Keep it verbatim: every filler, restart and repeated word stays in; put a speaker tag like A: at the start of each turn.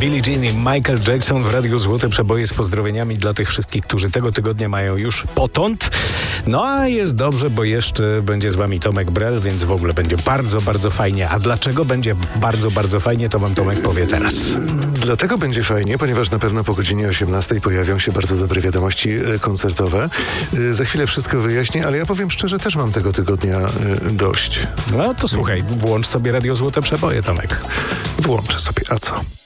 A: Billie Jean i Michael Jackson w Radiu Złote Przeboje z pozdrowieniami dla tych wszystkich, którzy tego tygodnia mają już potąd. No a jest dobrze, bo jeszcze będzie z wami Tomek Brel, więc w ogóle będzie bardzo, bardzo fajnie. A dlaczego będzie bardzo, bardzo fajnie, to wam Tomek powie teraz.
B: Dlatego będzie fajnie, ponieważ na pewno po godzinie osiemnastej pojawią się bardzo dobre wiadomości e, koncertowe. E, za chwilę wszystko wyjaśnię, ale ja powiem szczerze, też mam tego tygodnia e, dość.
A: No to słuchaj, włącz sobie Radio Złote Przeboje, Tomek.
B: Włączę sobie, a co?